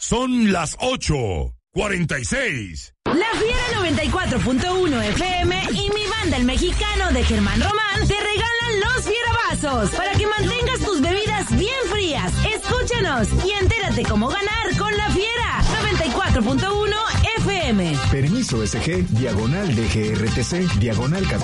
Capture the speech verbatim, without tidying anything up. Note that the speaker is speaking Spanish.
Son las ocho cuarenta y seis. La Fiera noventa y cuatro punto uno F M y mi banda El Mexicano de Germán Román te regalan los fierabazos para que mantengas tus bebidas bien frías. Escúchanos y entérate cómo ganar con La Fiera noventa y cuatro punto uno F M. Permiso S G, diagonal D G R T C, diagonal catorce.